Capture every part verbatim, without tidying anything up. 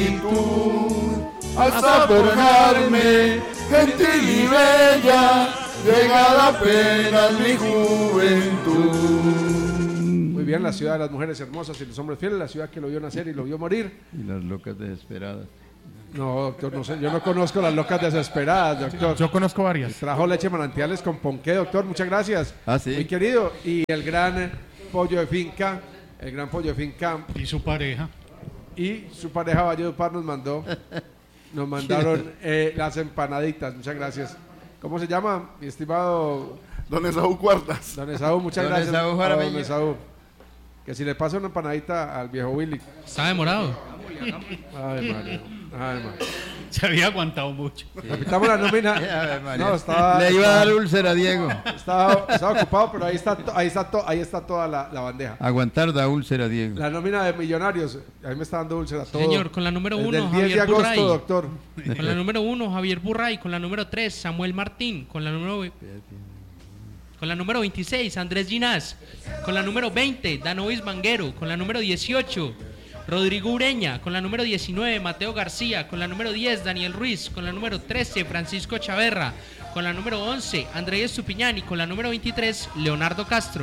juventud, hasta forjarme, gentil y bella, llegada apenas mi juventud. Muy bien, la ciudad de las mujeres hermosas y los hombres fieles, la ciudad que lo vio nacer y lo vio morir. Y las locas desesperadas. No, doctor, no sé, yo no conozco las locas desesperadas, doctor. Yo conozco varias. Trajo leche manantiales con ponqué, doctor, muchas gracias. Ah, sí. Muy querido. Y el gran pollo de finca, el gran pollo de finca. Y su pareja. Y su pareja Valledupar nos mandó, nos mandaron eh, las empanaditas, muchas gracias. ¿Cómo se llama, mi estimado? Don Esaú Cuartas. Don Esaú, muchas Don gracias. Esaú a Jaramillo. Don Esaú. Que si le pasa una empanadita al viejo Willy. Está demorado. Ay, Mario. Ay, Mario. Se había aguantado mucho. Sí. Repitamos la nómina. Ave María. No, estaba, Le iba estaba, a dar úlcera a Diego. Estaba, estaba ocupado, pero ahí está, to- ahí está, to- ahí está toda la, la bandeja. Aguantar da úlcera a Diego. La nómina de Millonarios. A mí me está dando úlcera todo. Señor, con la número Desde uno, el diez de Javier agosto, Burray. doctor. Con la número uno, Javier Burray. Con la número tres, Samuel Martín. Con la número... Con la número veintiséis, Andrés Ginás. Con la número veinte, Danovis Vanguero. Con la número dieciocho, Rodrigo Ureña. Con la número diecinueve, Mateo García. Con la número diez, Daniel Ruiz. Con la número trece, Francisco Chaverra. Con la número once, Andrés Estupiñán. Y con la número veintitrés, Leonardo Castro.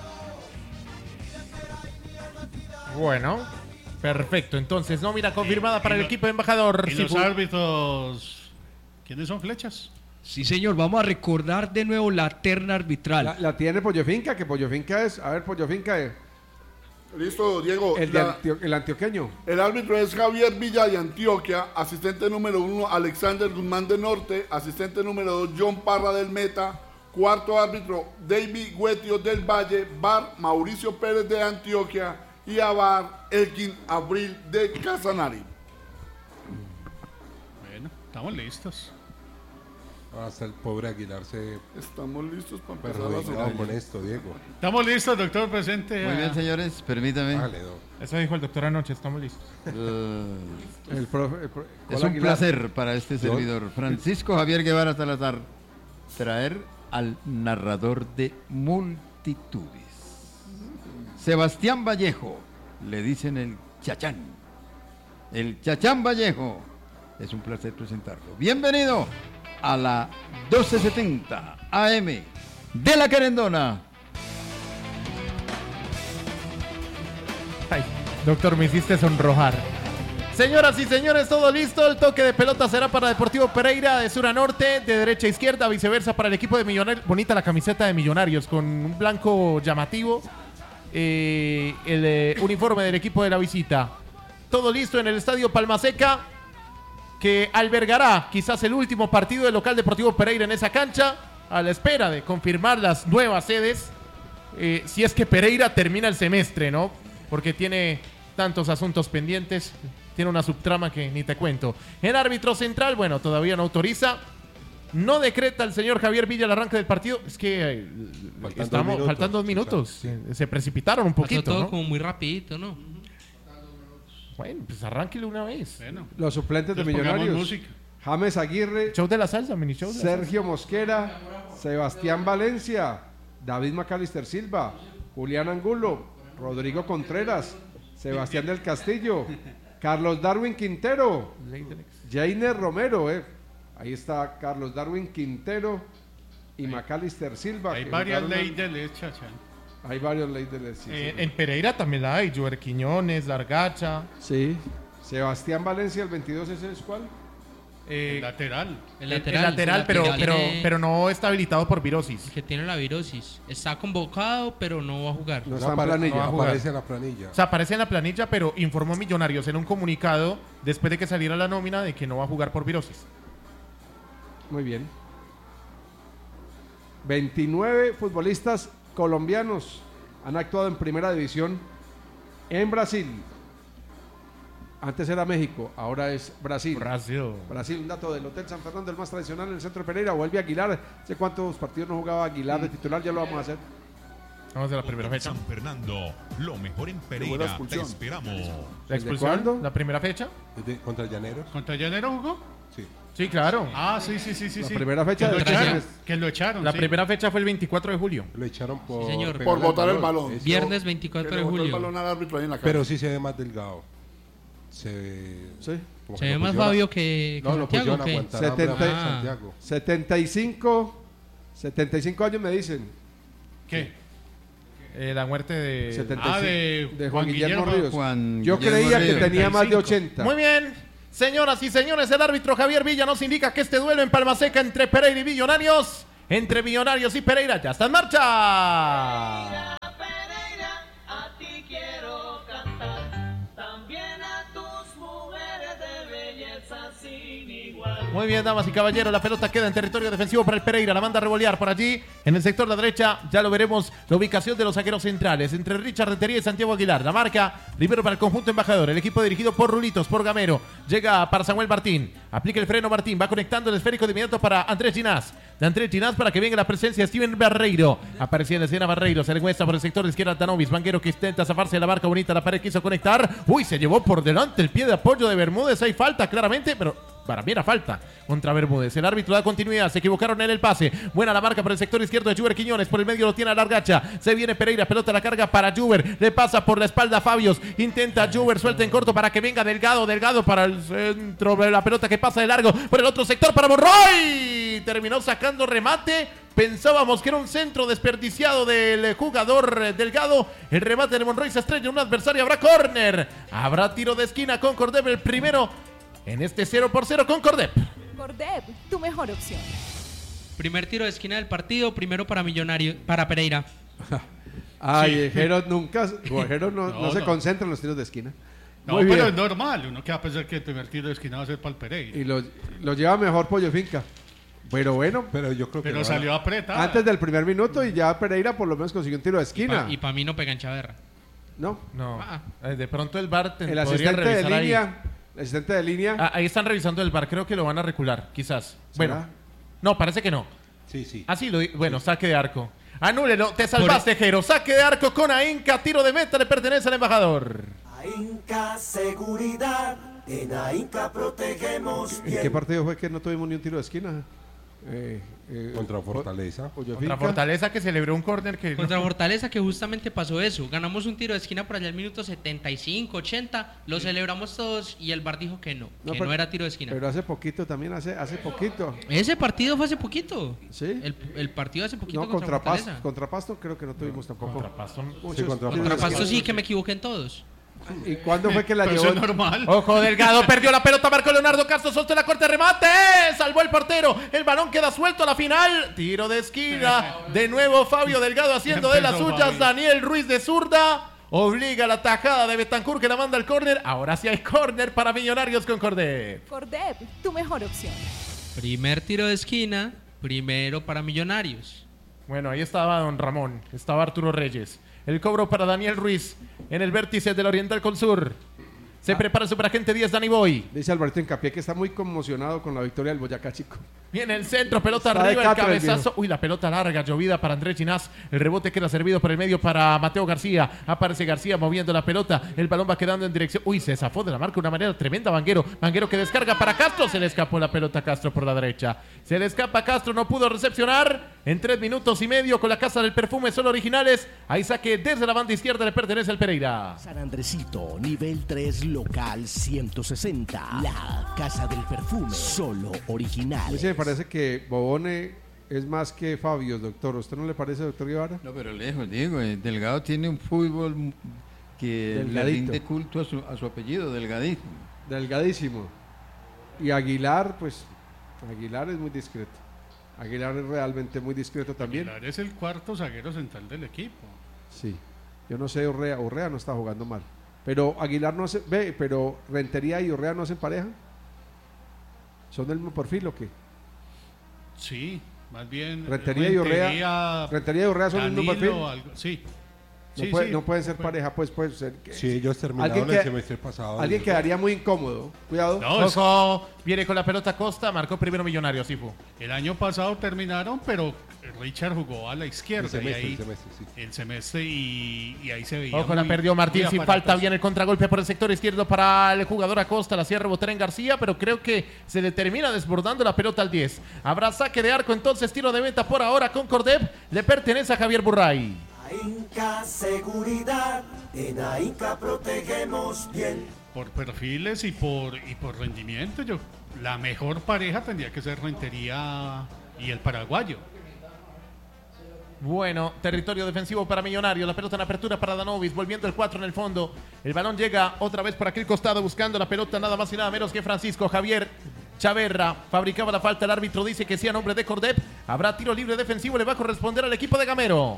Bueno, perfecto. Entonces, nómina confirmada para el equipo de embajador. Y los Sifu. árbitros. ¿Quiénes son flechas? Sí, señor, vamos a recordar de nuevo la terna arbitral. La, la tiene Pollo Finca, que Pollo Finca es. A ver, Pollo Finca es. Listo, Diego. El, de La- antio- el antioqueño. el árbitro es Javier Villa de Antioquia, asistente número uno Alexander Guzmán de Norte, asistente número dos John Parra del Meta, cuarto árbitro David Guetio del Valle, bar Mauricio Pérez de Antioquia y a bar Elkin Abril de Casanare. Bueno, estamos listos. Hasta el pobre Aguilar se Estamos listos para empezar la perjudicado semana. con esto, Diego. Estamos listos, doctor, presente. Muy a- bien, señores, permítame. Dale, don. Eso dijo el doctor anoche, estamos listos. Eh, El profe, el pro- es Cola un Aguilar. placer para este servidor, Francisco Javier Guevara Salazar, traer al narrador de multitudes. Sebastián Vallejo, le dicen el Chachán. El Chachán Vallejo. Es un placer presentarlo. Bienvenido a la doce setenta A M de La Querendona. Ay, doctor, me hiciste sonrojar. Señoras y señores, todo listo. El toque de pelota será para Deportivo Pereira de sur a norte, de derecha a izquierda, viceversa para el equipo de Millonarios. Bonita la camiseta de Millonarios con un blanco llamativo. Eh, el eh, uniforme del equipo de la visita. Todo listo en el estadio Palmaseca, que albergará quizás el último partido del local Deportivo Pereira en esa cancha, a la espera de confirmar las nuevas sedes, eh, si es que Pereira termina el semestre, ¿no? Porque tiene tantos asuntos pendientes, tiene una subtrama que ni te cuento. El árbitro central, bueno, todavía no autoriza, no decreta el señor Javier Villa el arranque del partido. Es que eh, Faltan estamos dos minutos. faltan dos minutos, Sí. se, se precipitaron un Pasó poquito, todo ¿no? como muy rapidito, ¿no? Bueno, pues arránquele una vez. Bueno, Los suplentes de entonces pongamos Millonarios. música. James Aguirre, Show de la salsa, mini show de la salsa. Sergio Mosquera, Sebastián Valencia, David Macalister Silva, Julián Angulo, Rodrigo Contreras, Sebastián del Castillo, Carlos Darwin Quintero, Jainer Romero, eh. Ahí está Carlos Darwin Quintero y Macalister Silva. Hay que varias jugaron leyes de leche, Chachán. en- Hay varios leyes de sí, Eh, sí. en Pereira también la hay, Joer Quiñones, Largacha. Sí. Sebastián Valencia, el veintidós, ¿ese es cuál? eh, El lateral. El el lateral, lateral, el pero, lateral pero, tiene- pero no está habilitado por virosis. que tiene la virosis. Está convocado, pero no va a jugar. No No, está en apare- planilla. no a jugar. aparece en la planilla. O sea, aparece en la planilla, pero informó Millonarios en un comunicado después de que saliera la nómina de que no va a jugar por virosis. Muy bien. veintinueve futbolistas colombianos han actuado en primera división en Brasil. Antes era México, ahora es Brasil. Brasil. Brasil, un dato del Hotel San Fernando, el más tradicional en el centro de Pereira. Vuelve Aguilar. ¿Sé cuántos partidos no jugaba Aguilar de titular? Ya lo vamos a hacer. Vamos a la primera fecha. San Fernando, lo mejor en buena Pereira. Te expulsión. esperamos. ¿La expulsión? cuándo? ¿La primera fecha? ¿De- ¿Contra el Llaneros? ¿Contra Llanero jugó? Sí. Sí, claro. Ah, sí, sí, sí, sí. La sí. primera fecha que lo de echaron. Chávez. Que lo echaron. La sí. primera fecha fue el veinticuatro de julio. Lo echaron por... Sí, señor. pegarle Por al botar el balón. Eso. Viernes Que veinticuatro le de botó el julio. balón al árbitro ahí en la cara. Pero sí se ve más delgado. Se, Sí. como Se que ve lo más pusieron a- Fabio que, que No, lo Santiago. pusieron a ¿qué? aguantar hambre a setenta Ah. Santiago. setenta y cinco, setenta y cinco años me dicen. ¿Qué? Eh, la muerte de... setenta y cinco, Ah, de de Juan Juan Guillermo, Guillermo. Ríos. Juan Yo Guillermo creía que Ríos. tenía más de setenta y cinco. ochenta. Muy bien. Señoras y señores, el árbitro Javier Villa nos indica que este duelo en Palma Seca entre Pereira y Millonarios, entre Millonarios y Pereira, ya está en marcha. Pereira, a ti quiero cantar, también a tus mujeres de belleza sin igual. Muy bien, damas y caballeros, la pelota queda en territorio defensivo para el Pereira, la manda a revolear por allí, en el sector de la derecha, ya lo veremos, la ubicación de los zagueros centrales, entre Richard Rentería y Santiago Aguilar, la marca, primero para el conjunto embajador, el equipo dirigido por Rulitos, por Gamero, llega para Samuel Martín, aplica el freno Martín, va conectando el esférico de inmediato para Andrés Ginás, de Andrés Ginás para que venga la presencia de Steven Barreiro, aparecía en la escena Barreiro, se le muestra por el sector de izquierda Tanovis, Vanguero que intenta zafarse de la marca bonita, la pared quiso conectar, uy, se llevó por delante el pie de apoyo de Bermúdez, hay falta claramente, pero... para mí era falta contra Bermúdez. El árbitro da continuidad. Se equivocaron en el pase. Buena la marca por el sector izquierdo de Juber Quiñones. Por el medio lo tiene a Largacha. Se viene Pereira. Pelota a la carga para Juber. Le pasa por la espalda a Fabios. Intenta Juber. Suelta en corto para que venga Delgado. Delgado para el centro de la pelota que pasa de largo. Por el otro sector para Monroy. Terminó sacando remate. Pensábamos que era un centro desperdiciado del jugador Delgado. El remate de Monroy se estrella en un adversario. Habrá córner. Habrá tiro de esquina con Cordeb el primero. En este cero por cero con Cordep. Cordep, tu mejor opción. Primer tiro de esquina del partido, primero para Millonario, para Pereira. Ay, Sí. Ejero nunca, Ejero no, No, no se no. concentra en los tiros de esquina. No, Muy pero bien. es normal. Uno que va a pensar que el primer tiro de esquina va a ser para el Pereira. Y lo, lo lleva mejor Pollo Finca. Pero bueno, Pero yo creo que Pero no, salió apretado. antes del primer minuto y ya Pereira por lo menos consiguió un tiro de esquina. Y para mí no pega en Chaverra. No, No. Ah. Eh, De pronto el V A R te el podría asistente de revisar ahí. línea, el asistente de línea. Ah, ahí están revisando el V A R. Creo que lo van a recular, quizás. ¿Será? Bueno. No, parece que no. Sí, sí. Ah, sí, lo di- bueno, saque de arco. Anúlelo, te salvaste, Jero. Saque de arco con Ainca, tiro de meta, le pertenece al embajador. Ainca Seguridad, en Ainca protegemos ¿En qué partido fue que no tuvimos ni un tiro de esquina? Eh, eh, Contra Fortaleza. Pollo Contra Finca. Fortaleza que celebró un córner que... Contra Fortaleza, que justamente pasó eso. Ganamos un tiro de esquina por allá al minuto setenta y cinco, ochenta. Lo celebramos todos y el V A R dijo que no, No, que pero- no era tiro de esquina. Pero hace poquito también, hace, hace poquito. Ese partido fue hace poquito. ¿Sí? El, el partido hace poquito No, contra, contra Pasto, Fortaleza. contra Pasto creo que no tuvimos tampoco. Contra Pasto. Muchos Sí, contra tiros de Contra Pasto esquina. sí que me equivoqué en todos. ¿Y cuándo fue que la Pero llevó? eso es normal. Ojo, Delgado perdió la pelota, marcó Leonardo Castro, soltó la corte, remate, salvó el portero, el balón queda suelto a la final, tiro de esquina, de nuevo Fabio Delgado haciendo de las Empezó suyas, Fabio. Daniel Ruiz de zurda, obliga la tajada de Betancourt que la manda al córner, ahora sí hay córner para Millonarios con Cordé. Cordep, tu mejor opción. Primer tiro de esquina, primero para Millonarios. Bueno, ahí estaba don Ramón, estaba Arturo Reyes, el cobro para Daniel Ruiz en el vértice del Oriental con Sur. Se prepara el superagente diez, Dani Boy. Dice Alberto Incapié que está muy conmocionado con la victoria del Boyacá Chico. Viene el centro, pelota Está de arriba, el catra el cabezazo. Uy, la pelota larga, llovida para Andrés Ginás. El rebote queda servido por el medio para Mateo García. Aparece García moviendo la pelota. El balón va quedando en dirección. Uy, se zafó de la marca de una manera tremenda Vanguero. Vanguero que descarga para Castro. Se le escapó la pelota a Castro por la derecha. Se le escapa a Castro, no pudo recepcionar. En tres minutos y medio con la Casa del Perfume solo originales. Ahí saque desde la banda izquierda, le pertenece al Pereira. San Andresito, nivel tres, local ciento sesenta. La Casa del Perfume, solo A original. mí sí me parece que Bobone es más que Fabio, doctor. ¿Usted no le parece, doctor Guevara? No, pero lejos, Diego. eh, Delgado tiene un fútbol que le Delgadito. rinde culto a su, a su apellido, Delgadísimo. Delgadísimo. Y Aguilar, pues, Aguilar es muy discreto. Aguilar es realmente muy discreto también. Aguilar es el cuarto zaguero central del equipo. Sí. Yo no sé, Urrea, Urrea no está jugando mal. Pero Aguilar no se ve, pero Rentería y Urrea no se emparejan. ¿Son del mismo perfil o qué? Sí, más bien. Rentería y Urrea. Rentería, Rentería y Urrea son del mismo Danilo, perfil. algo- sí. No, Sí, puede- sí, no pueden ser puede. pareja, pues puede ser que Sí, ellos terminaron Alguien el que- semestre pasado. alguien y- quedaría muy incómodo. Cuidado. No, es- Ojo, viene con la pelota Costa, marcó primero Millonarios, sí fue. el año pasado terminaron, pero Richard jugó a la El izquierda semestre, y ahí el semestre, sí. el semestre y, y ahí se veía. Ojo, la muy- perdió Martín muy sin aparatoso. falta. Viene el contragolpe por el sector izquierdo para el jugador Acosta. La cierra rebotar en García, pero creo que se le termina desbordando la pelota al diez. Habrá saque de arco, entonces tiro de meta por ahora con Cordep. Le pertenece a Javier Burray. Ainca Seguridad, en Ainca protegemos bien. por perfiles y por y por rendimiento, yo la mejor pareja tendría que ser Rentería y el paraguayo. Bueno, territorio defensivo para Millonarios. La pelota en apertura para Danovis, volviendo el cuatro en el fondo. El balón llega otra vez por aquel costado, buscando la pelota nada más y nada menos que Francisco Javier Chaverra. Fabricaba la falta, el árbitro dice que sí a nombre de Cordep. Habrá tiro libre defensivo, le va a corresponder al equipo de Gamero.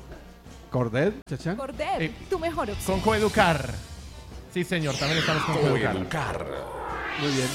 ¿Cordep, Chachán? Cordep, Eh, tu mejor opción. Con Coeducar. Sí, señor, también estamos con Coeducar. Muy bien.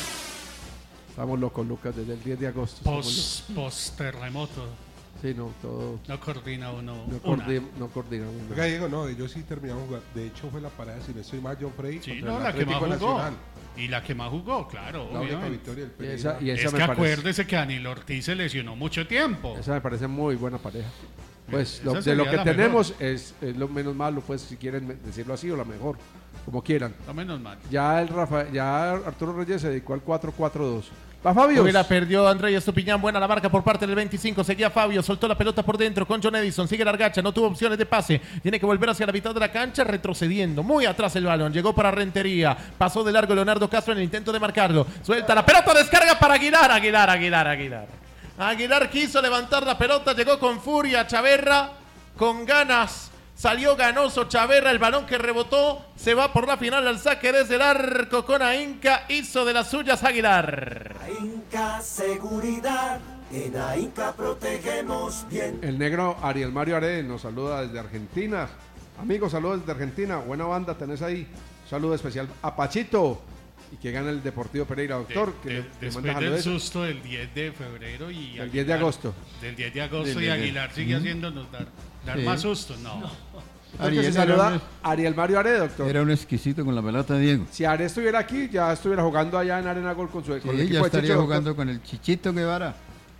Estamos locos, Lucas, desde el diez de agosto. Post, post terremoto. Sí, no, todo. No coordina uno. No, una. coordi no coordinamos. Oiga, Diego, no, ellos sí terminaron jugando. De hecho, fue la parada, si no estoy mal, John Frey. Sí, contra no, el la que más Atlético jugó. Nacional. Y la que más jugó, claro. La única obviamente. victoria del Y Pereira. esa, y esa Es me que parece, acuérdese que Daniel Ortiz se lesionó mucho tiempo. esa me parece muy buena pareja. Pues Esa lo- de sería lo que la tenemos es, es lo menos malo, pues si quieren me- decirlo así, o la mejor, como quieran. No menos mal. Ya el Rafa, ya Arturo Reyes se dedicó al cuatro cuatro dos. Va Fabio. Hubiera perdió Andrés Estupiñán, buena la marca por parte del veinticinco, seguía Fabio, soltó la pelota por dentro con John Edison, sigue Largacha, no tuvo opciones de pase, tiene que volver hacia la mitad de la cancha, retrocediendo, muy atrás el balón, llegó para Rentería, pasó de largo Leonardo Castro en el intento de marcarlo, suelta la pelota, descarga para Aguilar, Aguilar, Aguilar, Aguilar. Aguilar quiso levantar la pelota, llegó con furia Chaverra, con ganas. Salió ganoso Chaverra, el balón que rebotó, se va por la final al saque desde el arco con Ainca, hizo de las suyas Aguilar. Ainca Seguridad, en Ainca protegemos bien. El negro Ariel Mario Are nos saluda desde Argentina. Amigos, saludos desde Argentina. Buena banda tenés ahí. Un saludo especial a Pachito. Y que gane el Deportivo Pereira, doctor. De- que de- le- le después manda del saludos. susto del diez de febrero y Del diez de agosto. Del diez de agosto Del y diez de- Aguilar sigue Ujú. haciéndonos dar, dar Sí. más susto. No. Entonces, Ariel se era saluda un- Ariel Mario Are, doctor. Era un exquisito con la pelota, Diego. Si Are estuviera aquí, ya estuviera jugando allá en Arena Gol con su con el Sí, equipo ya de estaría Chicho, doctor. jugando con el Chichito Guevara.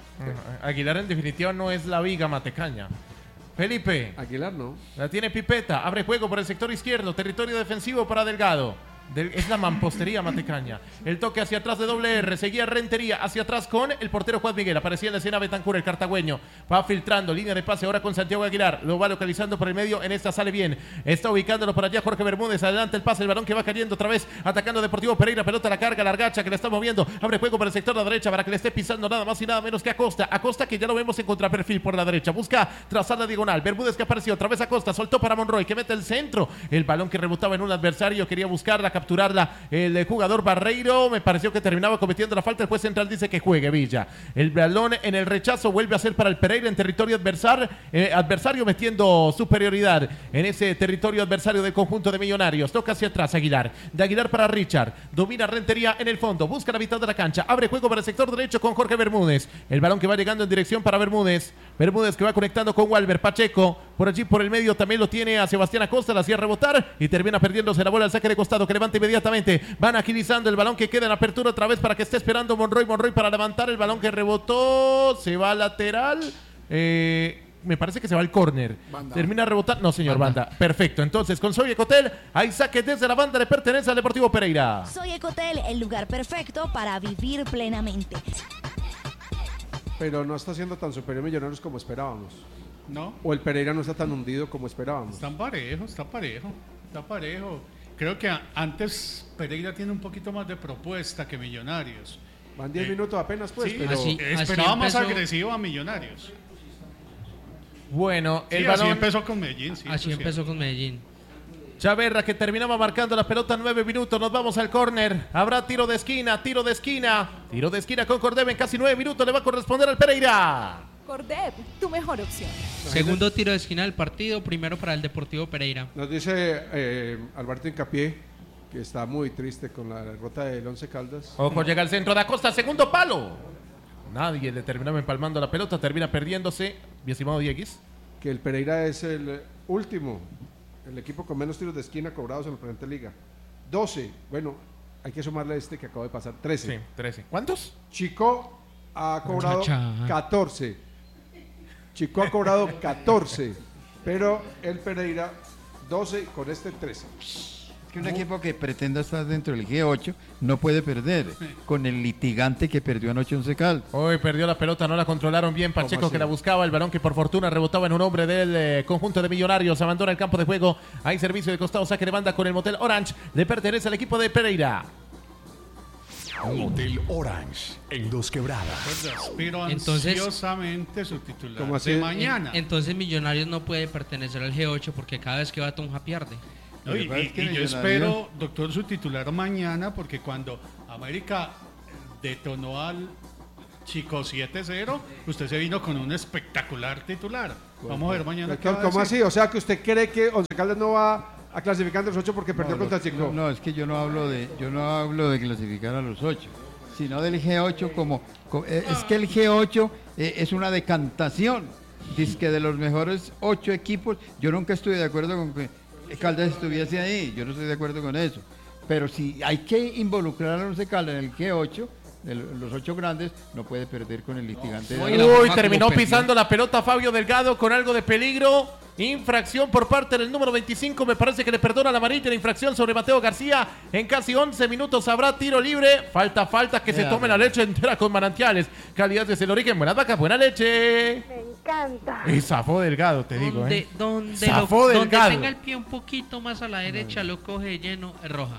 Aguilar en definitiva no es la viga matecaña. Felipe. Aguilar no. La tiene Pipeta, abre juego por el sector izquierdo, territorio defensivo para Delgado. Del- es la mampostería matecaña. El toque hacia atrás de doble R, seguía Rentería hacia atrás con el portero Juan Miguel. Aparecía en la escena Betancur, el cartagüeño. Va filtrando, línea de pase ahora con Santiago Aguilar. Lo va localizando por el medio, en esta sale bien. Está ubicándolo por allá Jorge Bermúdez. Adelante el pase, el balón que va cayendo otra vez, atacando Deportivo Pereira. Pelota a la carga, Largacha que le está moviendo. Abre juego por el sector de la derecha para que le esté pisando nada más y nada menos que Acosta. Acosta que ya lo vemos en contraperfil por la derecha. Busca trazar la diagonal. Bermúdez que apareció otra vez Acosta. Soltó para Monroy que mete el centro. El balón que rebotaba en un adversario. Quería buscarla, capturarla. El jugador Barreiro me pareció que terminaba cometiendo la falta. El juez central dice que juegue Villa. El balón en el rechazo vuelve a ser para el Pereira en territorio adversar, eh, adversario, metiendo superioridad en ese territorio adversario del conjunto de Millonarios. Toca hacia atrás Aguilar. De Aguilar para Richard. Domina Rentería en el fondo. Busca la mitad de la cancha. Abre juego para el sector derecho con Jorge Bermúdez. El balón que va llegando en dirección para Bermúdez. Bermúdez que va conectando con Walber Pacheco. Por allí por el medio también lo tiene a Sebastián Acosta. La hacía rebotar y termina perdiéndose la bola al saque de costado que levanta inmediatamente. Van agilizando el balón que queda en apertura otra vez para que esté esperando Monroy. Monroy para levantar el balón que rebotó. Se va al lateral. Eh, me parece que se va al córner. Termina rebotando. No, señor, banda. banda. Perfecto. Entonces, con Soy Ecotel, hay saque desde la banda. Le pertenece al Deportivo Pereira. Soy Ecotel, el lugar perfecto para vivir plenamente. Pero no está siendo tan superior Millonarios como esperábamos. No. O el Pereira no está tan hundido como esperábamos. Está parejo, está parejo. Está parejo. Creo que a- antes Pereira tiene un poquito más de propuesta que Millonarios. Van diez Eh, minutos apenas, pues. Sí, pero así- esperaba más agresivo a Millonarios. Bueno, el Sí, balón. así empezó con Medellín. Sí, Así eso es empezó con Medellín. Chaverra que terminaba marcando la pelota nueve minutos. Nos vamos al córner. Habrá tiro de esquina, tiro de esquina. Tiro de esquina con Cordebe en casi nueve minutos. Le va a corresponder al Pereira. Cordep, tu mejor opción. Segundo tiro de esquina del partido, primero para el Deportivo Pereira. Nos dice eh, Alberto Incapié que está muy triste con la derrota del Once Caldas. Ojo, llega al centro de Acosta, segundo palo. Nadie le terminaba empalmando la pelota, termina perdiéndose. Mi estimado Dieguis. Que el Pereira es el último, el equipo con menos tiros de esquina cobrados en la presente liga. doce. Bueno, hay que sumarle este que acaba de pasar. trece. Sí, trece. ¿Cuántos? Chico ha cobrado Muchacha. catorce. Chico ha cobrado catorce. Pero el Pereira doce con este trece. Que un equipo que pretenda estar dentro del G ocho no puede perder con el litigante que perdió anoche Once Caldas. Hoy perdió la pelota, no la controlaron bien. Pacheco que la buscaba, el balón que por fortuna rebotaba en un hombre del eh, conjunto de Millonarios. Abandona el campo de juego. Hay servicio de costado, saque de banda con el Motel Orange. Le pertenece al equipo de Pereira. Motel Orange en Dos Quebradas. Pero Entonces- ansiosamente su titular ¿Cómo así? de mañana. En- entonces Millonarios no puede pertener al G ocho porque cada vez que va Tunja pierde. No, y, Lo que pasa y- es que y yo Millonarios- espero, doctor, su titular mañana, porque cuando América detonó al Chico siete cero, usted se vino con un espectacular titular. Vamos a ver mañana qué Doctor, va a ¿cómo decir. así? O sea, que usted cree que Once Caldas no va a clasificar entre los ocho porque perdió No, contra no, el Chico. No, es que yo no hablo de, yo no hablo de clasificar a los ocho, sino del G ocho como, co- eh, es que el G ocho eh, es una decantación, dice que de los mejores ocho equipos. Yo nunca estuve de acuerdo con que Caldas estuviese ahí, yo no estoy de acuerdo con eso. Pero si hay que involucrar a Once Caldas en el G ocho, de los ocho grandes, no puede perder con el litigante. de la- Uy, terminó pisando la pelota Fabio Delgado con algo de peligro. Infracción por parte del número veinticinco. Me parece que le perdona la amarilla la infracción sobre Mateo García. En casi once minutos habrá tiro libre. Falta, falta que se Ya, tome ya. la leche entera con manantiales. Calidad desde el origen. Buenas vacas, buena leche. Me encanta. Y zafó Delgado, te digo, Donde, ¿eh? donde, Zafó lo- donde Delgado. tenga el pie un poquito más a la derecha, lo coge de lleno, es roja.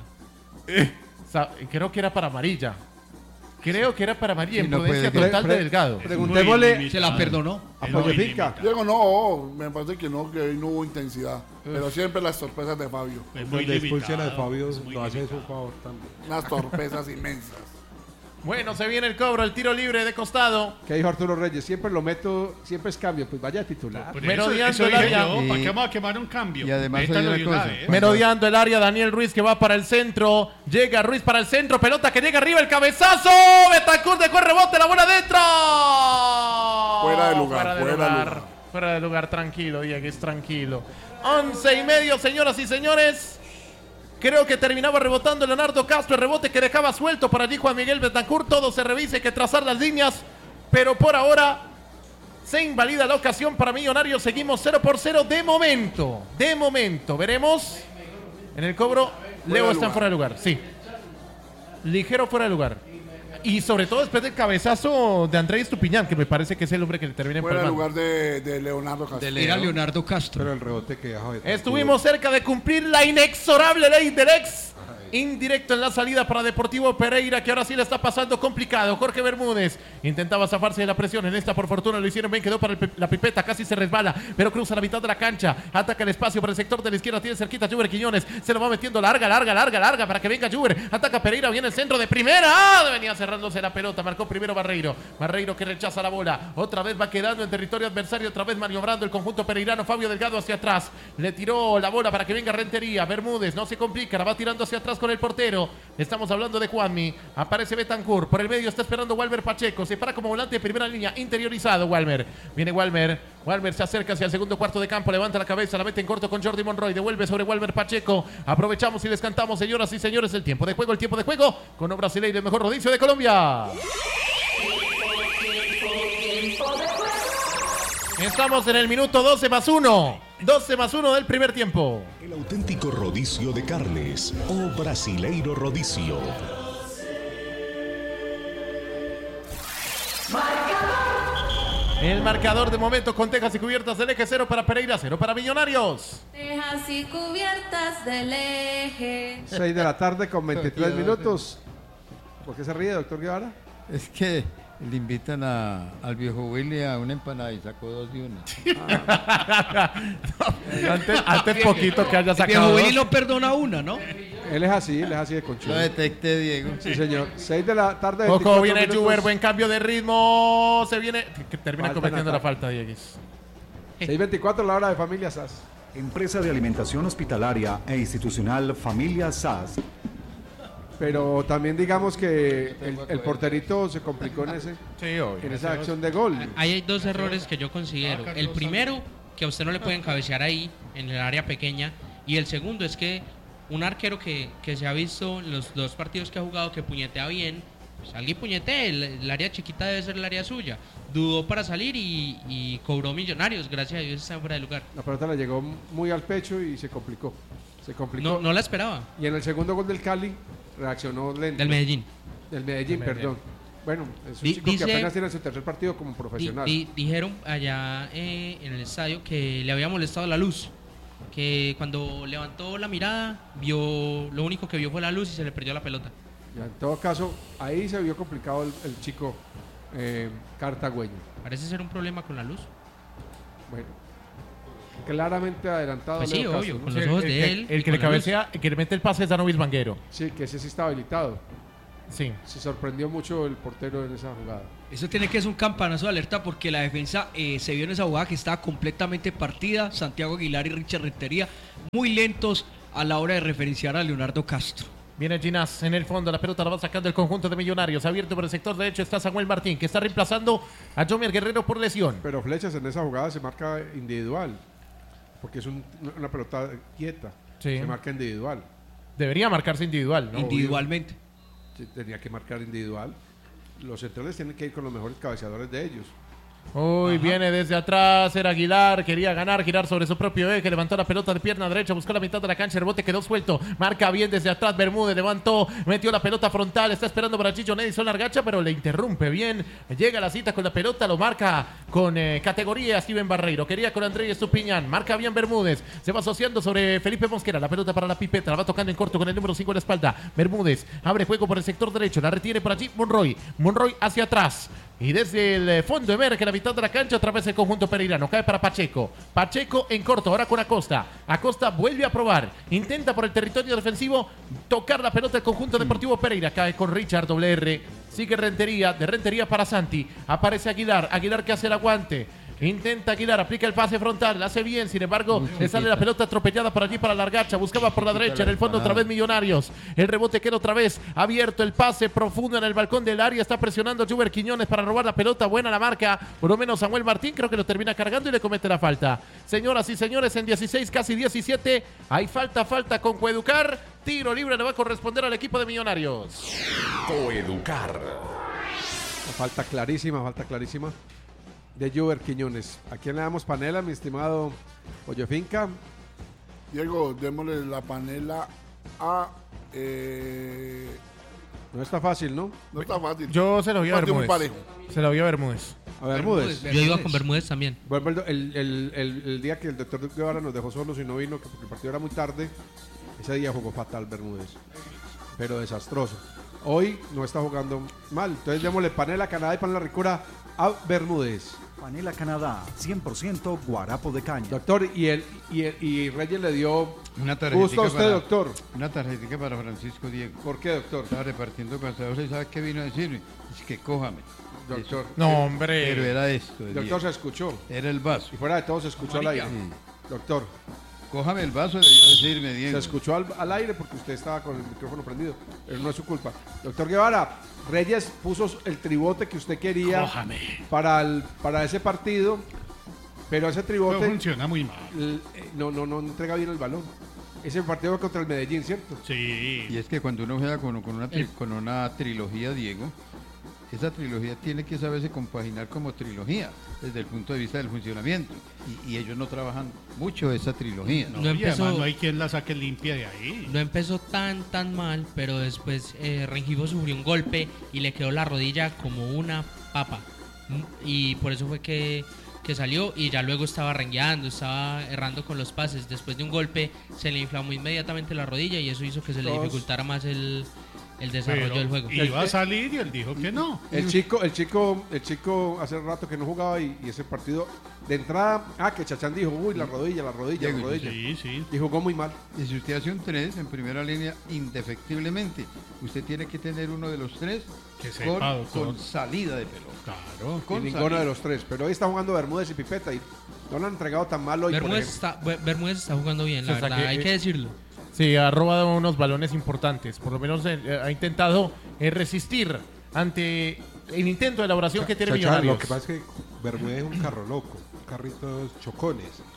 Sa- Creo que era para amarilla. Creo que era para amarilla. Sí, no Imprudencia puede- total Pre- de pre- Delgado. Preguntémosle Se la perdonó. a Pollo Finca. Diego, no, me parece que no, que hoy no hubo intensidad. Pero siempre las sorpresas de Fabio. Es muy Donde expulsión a limitado, Fabio es muy lo hace limitado. su favor también. Unas sorpresas inmensas. Bueno, se viene el cobro, el tiro libre de costado. ¿Qué dijo Arturo Reyes? Siempre lo meto, siempre es cambio. Pues vaya a titular. Por Merodeando eso, eso el dije área. yo, ¿para Y- qué vamos a quemar un cambio? y además hay Métalo una de una cosa. vez. Merodeando el área, Daniel Ruiz que va para el centro. Llega Ruiz para el centro. Pelota que llega arriba, el cabezazo. Betancourt dejó el rebote, la bola adentro. Fuera de lugar, Fuera de fuera de lugar. lugar. Fuera de lugar, tranquilo, Diegues, tranquilo. Once y medio, señoras y señores. Creo que terminaba rebotando Leonardo Castro, el rebote que dejaba suelto para allí Juan Miguel Betancourt. Todo se revisa, hay que trazar las líneas. Pero por ahora se invalida la ocasión para Millonarios. Seguimos cero por cero de momento. De momento. Veremos. En el cobro, Leo de está en lugar. fuera de lugar. Sí. Ligero fuera de lugar. Y sobre todo después del cabezazo de Andrés Estupiñán, que me parece que es el hombre que le termina Fuera de empalmando. lugar de, de Leonardo Castro. Era Leonardo Castro. Pero el rebote que deja Betancourt- Estuvimos cerca de cumplir la inexorable ley del ex. Indirecto en la salida para Deportivo Pereira, que ahora sí le está pasando complicado. Jorge Bermúdez intentaba zafarse de la presión. En esta, por fortuna, lo hicieron bien. Quedó para el pi- la pipeta, casi se resbala, pero cruza la mitad de la cancha. Ataca el espacio para el sector de la izquierda. Tiene cerquita a Juber Quiñones. Se lo va metiendo larga, larga, larga, larga para que venga Juber. Ataca Pereira, viene el centro de primera. ¡Ah! Venía cerrándose la pelota. Marcó primero Barreiro. Barreiro que rechaza la bola. Otra vez va quedando en territorio adversario. Otra vez maniobrando el conjunto pereirano. Fabio Delgado hacia atrás. Le tiró la bola para que venga Rentería. Bermúdez no se complica. La va tirando hacia atrás con el portero. Estamos hablando de Juanmi. Aparece Betancourt. Por el medio está esperando Walmer Pacheco. Se para como volante de primera línea. Interiorizado Walmer. Viene Walmer. Walmer se acerca hacia el segundo cuarto de campo. Levanta la cabeza. La mete en corto con Jordi Monroy. Devuelve sobre Walmer Pacheco. Aprovechamos y les cantamos, señoras y señores, el tiempo de juego. El tiempo de juego con un brasileiro, el mejor rodicio de Colombia. Estamos en el minuto doce más uno. doce más uno del primer tiempo. El auténtico rodicio de carnes o brasileiro rodicio. El marcador de momento con tejas y cubiertas del eje, cero para Pereira, cero para Millonarios. Tejas y cubiertas del eje. seis de la tarde con veintitrés minutos. ¿Por qué se ríe, doctor Guevara? Es que le invitan a, al viejo Willy a una empanada y sacó dos de una. antes, antes poquito que haya El sacado viejo dos. Willy no perdona una, ¿no? Él es así, él es así de conchudo. Lo detecté, Diego. Sí, señor. seis de la tarde. Ojo, veinticuatro viene minutos. Juber, buen cambio de ritmo. Se viene, que termina Falta cometiendo en la ataque. falta, Dieguis. seis veinticuatro la hora de Familia S A S. Empresa de alimentación hospitalaria e institucional Familia S A S. Pero también digamos que el, el porterito se complicó en ese Sí, obvio. en esa acción de gol. Ahí hay dos errores que yo considero. El primero, que a usted no le pueden cabecear ahí, en el área pequeña. Y el segundo es que un arquero que, que se ha visto en los dos partidos que ha jugado que puñetea bien, pues alguien puñetea, el, el área chiquita debe ser el área suya. Dudó para salir y, y cobró Millonarios, gracias a Dios está fuera de lugar. La pelota le llegó muy al pecho y se complicó. Se complicó. No, no la esperaba. Y en el segundo gol del Cali reaccionó lento. Del Medellín. Del Medellín, Del Medellín. perdón. Bueno, es un Di- chico dice- que apenas tiene su tercer partido como profesional. Di- di- dijeron allá eh, en el estadio que le había molestado la luz. Que cuando levantó la mirada, vio lo único que vio fue la luz y se le perdió la pelota. Ya, en todo caso, ahí se vio complicado el, el chico eh, cartagüeño. Parece ser un problema con la luz. Bueno, claramente adelantado. Pues sí, Leo obvio, Castro, con ¿no? los ojos de el, él El, y que con le la luz. cabecea, el que le mete el pase es Danovis Vanguero. Sí, que ese sí está habilitado. Sí. Se sorprendió mucho el portero en esa jugada. Eso tiene que ser un campanazo de alerta porque la defensa eh, se vio en esa jugada que estaba completamente partida. Santiago Aguilar y Richard Rentería muy lentos a la hora de referenciar a Leonardo Castro. Viene Ginás en el fondo, la pelota la va sacando el conjunto de Millonarios. Abierto por el sector derecho está Samuel Martín, que está reemplazando a Jomier Guerrero por lesión. Pero Flechas en esa jugada se marca individual, porque es un- una pelota quieta. Sí. Se marca individual. Debería marcarse individual, ¿no? Individualmente. Sí, tenía que marcar individual. Los centrales tienen que ir con los mejores cabeceadores de ellos. Uy, viene desde atrás, era Aguilar, quería ganar, girar sobre su propio eje, levantó la pelota de pierna derecha, buscó la mitad de la cancha, el rebote quedó suelto, marca bien desde atrás, Bermúdez levantó, metió la pelota frontal, está esperando para Chicho Nedison Largacha, pero le interrumpe bien, llega a la cita con la pelota, lo marca con eh, categoría Steven Barreiro, quería con Andrés Estupiñán, marca bien Bermúdez, se va asociando sobre Felipe Mosquera, la pelota para la pipeta, la va tocando en corto con el número cinco en la espalda, Bermúdez abre juego por el sector derecho, la retiene por allí Monroy, Monroy hacia atrás. Y desde el eh, fondo emerge la mitad de la cancha otra vez el conjunto pereirano. Cae para Pacheco. Pacheco en corto, ahora con Acosta. Acosta vuelve a probar. Intenta por el territorio defensivo tocar la pelota del conjunto deportivo Pereira. Cae con Richard doble R. Sigue Rentería. De Rentería para Santi. Aparece Aguilar. Aguilar que hace el aguante. Intenta Aguilar, aplica el pase frontal, la hace bien, sin embargo, le sale la pelota atropellada por allí para Largacha, buscaba por la derecha, en el fondo otra vez Millonarios, el rebote queda otra vez abierto, el pase profundo en el balcón del área, está presionando Juber Quiñones para robar la pelota, buena la marca, por lo menos Samuel Martín, creo que lo termina cargando y le comete la falta. Señoras y señores, en dieciséis, casi diecisiete, hay falta, falta con Coeducar, tiro libre le va a corresponder al equipo de Millonarios. Coeducar. Falta clarísima, falta clarísima de Juber Quiñones. ¿A quién le damos panela, mi estimado Pollo Finca? Diego, démosle la panela a... Eh, No está fácil, ¿no? no está fácil. Yo se lo vi a Partido muy Bermúdez. parejo. Se lo vi a Bermúdez. A Bermúdez. Yo iba con Bermúdez también. Vuelvo el, el, el, el- el día que el doctor Guevara nos dejó solos y no vino, que porque el partido era muy tarde, ese día jugó fatal Bermúdez. Pero desastroso. Hoy no está jugando mal. Entonces démosle panela Canadá y panela Ricura a Bermúdez. Panela Canadá, cien por ciento guarapo de caña. Doctor, y, el, y, el, y Reyes le dio Una gusto a tarjetita usted, para- doctor. Una tarjetita para Francisco Diego. ¿Por qué, doctor? Estaba repartiendo pasados y ¿sabe qué vino a decirme? Es que cójame. Doctor. Eso- No, hombre. Pero era esto. Doctor, Diego. se escuchó. Era el vaso. Y fuera de todo se escuchó al aire. Sí. Doctor, Cójame el vaso, debió decirme, se Diego. escuchó al, al aire porque usted estaba con el micrófono prendido. Pero no es su culpa. Doctor Guevara, Reyes puso el tribote que usted quería Cójame. para, el, para ese partido, pero ese Pero tribote funciona muy mal. l- eh, no, no, no entrega bien el balón. Ese partido fue contra el Medellín, ¿cierto? Sí. Y es que cuando uno juega con, con, una, tri- con una trilogía, Diego, esa trilogía tiene que saberse compaginar como trilogía, desde el punto de vista del funcionamiento. Y, y ellos no trabajan mucho esa trilogía. No, No y empezó- además no hay quien la saque limpia de ahí. No empezó tan tan mal, pero después eh, Rengifo sufrió un golpe y le quedó la rodilla como una papa. Mm, Y por eso fue que, que salió y ya luego estaba rengueando, estaba errando con los pases. Después de un golpe se le inflamó inmediatamente la rodilla y eso hizo que se le Dos. dificultara más el, el desarrollo Pero del juego. iba a salir y él dijo que no. El chico, el chico, el chico hace rato que no jugaba y, y ese partido de entrada, ah, que Chachán dijo, uy, la rodilla, la rodilla, la Diego, rodilla. Sí, sí. Y jugó muy mal. Y si usted hace un tres en primera línea, indefectiblemente, usted tiene que tener uno de los tres Que con, sepa, doctor. con salida de pelota. Claro. Y Con ninguno salida. de los tres. Pero hoy está jugando Bermúdez y Pipeta y no lo han entregado tan mal hoy. por Bermúdez ejemplo. está, Ber- Bermúdez está jugando bien, la O sea verdad, que- hay que decirlo. Sí, ha robado unos balones importantes. Por lo menos eh, ha intentado eh, resistir ante el intento de elaboración que tiene Chachán, Millonarios. lo que pasa es que Bermúdez es un carro loco, un carrito chocones.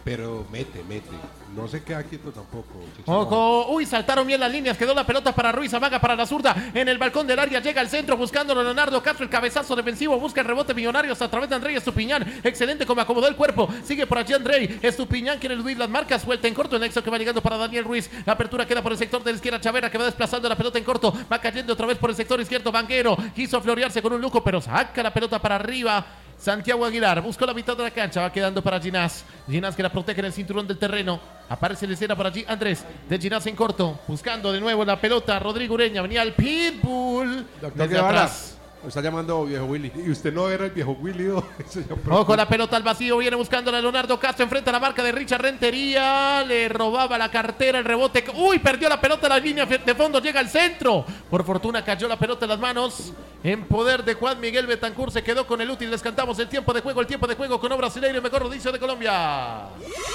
pero mete, mete. No se queda quieto tampoco. Ojo, uy, saltaron bien las líneas, quedó la pelota para Ruiz, amaga para la zurda, en el balcón del área, llega al centro buscándolo Leonardo Castro, el cabezazo defensivo, busca el rebote Millonarios a través de Andrei Estupiñán, excelente como acomodó el cuerpo, sigue por allí Andrei Estupiñán, quiere eludir las marcas, vuelta en corto, el nexo que va llegando para Daniel Ruiz, la apertura queda por el sector de la izquierda, Chavera que va desplazando la pelota en corto, va cayendo otra vez por el sector izquierdo, Vanguero, quiso florearse con un lujo, pero saca la pelota para arriba. Santiago Aguilar buscó la mitad de la cancha, va quedando para Ginás. Ginás que la protege en el cinturón del terreno. Aparece la escena por allí Andrés de Ginás en corto, buscando de nuevo la pelota. Rodrigo Ureña venía al pitbull. Doctor desde atrás. Lo está llamando viejo Willy. Y usted no era el viejo Willy. ¿No? Ojo, la pelota al vacío, viene buscando a Leonardo Castro, enfrenta a la marca de Richard Rentería, le robaba la cartera, el rebote, uy, perdió la pelota, la línea de fondo, llega al centro, por fortuna cayó la pelota en las manos, en poder de Juan Miguel Betancur, se quedó con el útil, les cantamos el tiempo de juego, el tiempo de juego con Obra Brasileiro, el mejor rodicio de Colombia.